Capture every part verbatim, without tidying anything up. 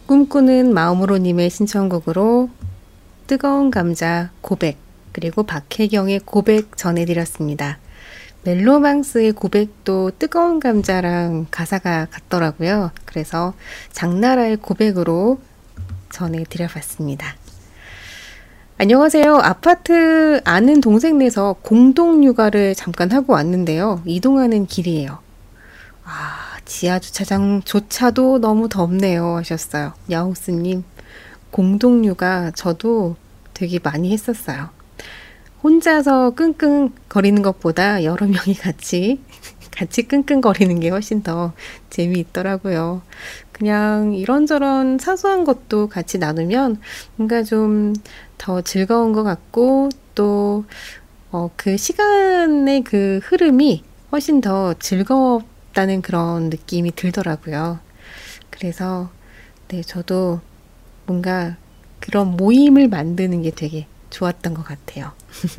꿈꾸는 마음으로님의 신청곡으로 뜨거운 감자 고백, 그리고 박혜경의 고백 전해드렸습니다. 멜로망스의 고백도 뜨거운 감자랑 가사가 같더라고요. 그래서 장나라의 고백으로 전해드려봤습니다. 안녕하세요. 아파트 아는 동생네서 공동육아를 잠깐 하고 왔는데요. 이동하는 길이에요. 아, 지하주차장조차도 너무 덥네요 하셨어요. 야호스님, 공동육아 저도 되게 많이 했었어요. 혼자서 끙끙 거리는 것보다 여러 명이 같이 같이 끙끙거리는 게 훨씬 더 재미있더라고요. 그냥 이런저런 사소한 것도 같이 나누면 뭔가 좀 더 즐거운 것 같고, 또 어, 그 시간의 그 흐름이 훨씬 더 즐겁다는 그런 느낌이 들더라고요. 그래서 네, 저도 뭔가 그런 모임을 만드는 게 되게 좋았던 것 같아요.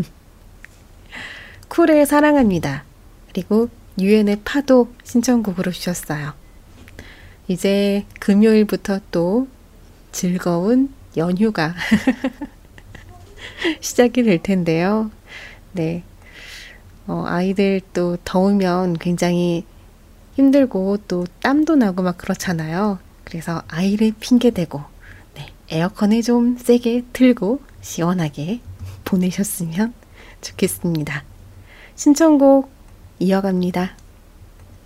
쿨의 사랑합니다. 그리고 유엔의 파도 신청곡으로 주셨어요. 이제 금요일부터 또 즐거운 연휴가 시작이 될 텐데요. 네, 어, 아이들 또 더우면 굉장히 힘들고 또 땀도 나고 막 그렇잖아요. 그래서 아이를 핑계대고 네, 에어컨을 좀 세게 틀고 시원하게 보내셨으면 좋겠습니다. 신청곡 이어갑니다.